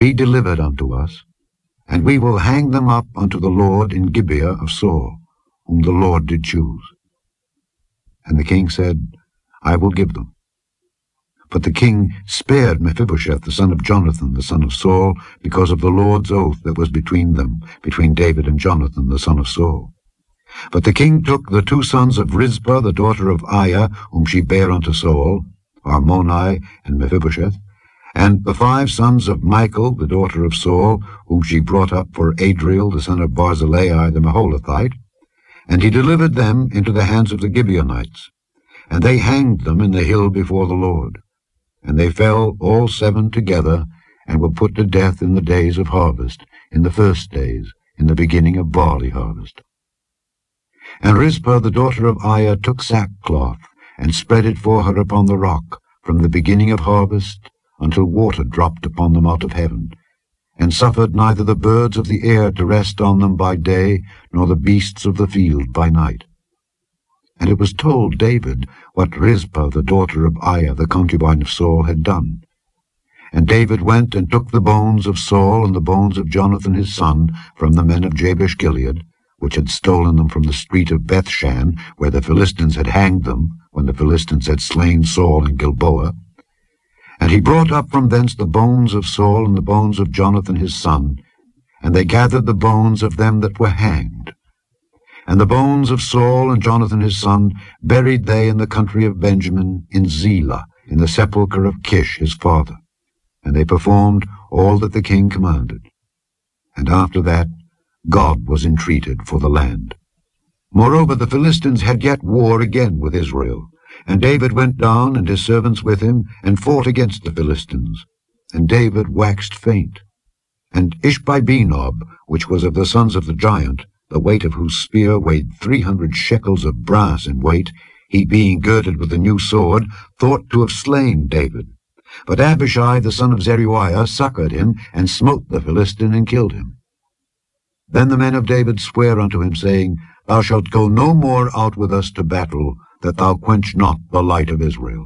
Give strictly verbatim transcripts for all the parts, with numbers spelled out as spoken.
be delivered unto us, and we will hang them up unto the Lord in Gibeah of Saul, whom the Lord did choose. And the king said, I will give them. But the king spared Mephibosheth the son of Jonathan the son of Saul, because of the Lord's oath that was between them, between David and Jonathan the son of Saul. But the king took the two sons of Rizpah the daughter of Aiah, whom she bare unto Saul, Armoni and Mephibosheth, and the five sons of Michal the daughter of Saul, whom she brought up for Adriel the son of Barzillai the Maholathite, and he delivered them into the hands of the Gibeonites, and they hanged them in the hill before the Lord. And they fell all seven together, and were put to death in the days of harvest, in the first days, in the beginning of barley harvest. And Rizpah the daughter of Aiah took sackcloth, and spread it for her upon the rock, from the beginning of harvest, until water dropped upon them out of heaven, and suffered neither the birds of the air to rest on them by day, nor the beasts of the field by night. And it was told David what Rizpah the daughter of Aiah the concubine of Saul had done. And David went and took the bones of Saul and the bones of Jonathan his son from the men of Jabesh-Gilead, which had stolen them from the street of Bethshan, where the Philistines had hanged them, when the Philistines had slain Saul in Gilboa. And he brought up from thence the bones of Saul and the bones of Jonathan his son, and they gathered the bones of them that were hanged. And the bones of Saul and Jonathan his son buried they in the country of Benjamin, in Zelah, in the sepulchre of Kish his father. And they performed all that the king commanded. And after that God was entreated for the land. Moreover, the Philistines had yet war again with Israel. And David went down, and his servants with him, and fought against the Philistines. And David waxed faint. And Ishbi-Benob, which was of the sons of the giant, the weight of whose spear weighed three hundred shekels of brass in weight, he being girded with a new sword, thought to have slain David. But Abishai the son of Zeruiah succored him, and smote the Philistine, and killed him. Then the men of David sware unto him, saying, Thou shalt go no more out with us to battle, that thou quench not the light of Israel.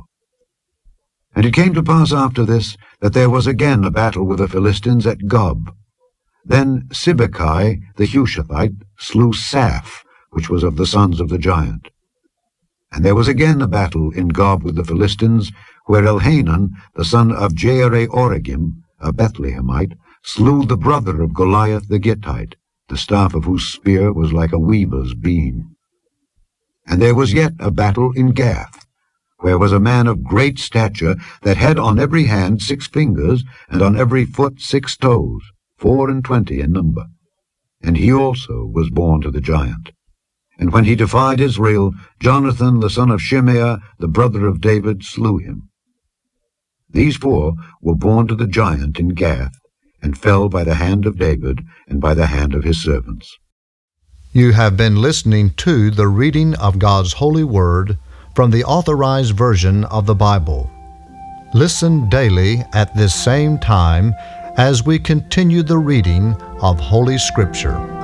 And it came to pass after this, that there was again a battle with the Philistines at Gob. Then Sibbecai the Hushathite slew Saph, which was of the sons of the giant. And there was again a battle in Gob with the Philistines, where Elhanan, the son of Jeare-Oregim, a Bethlehemite, slew the brother of Goliath the Gittite, the staff of whose spear was like a weaver's beam. And there was yet a battle in Gath, where was a man of great stature, that had on every hand six fingers, and on every foot six toes, four and twenty in number. And he also was born to the giant. And when he defied Israel, Jonathan the son of Shimeah, the brother of David, slew him. These four were born to the giant in Gath, and fell by the hand of David, and by the hand of his servants. You have been listening to the reading of God's holy word from the Authorized Version of the Bible. Listen daily at this same time as we continue the reading of Holy Scripture.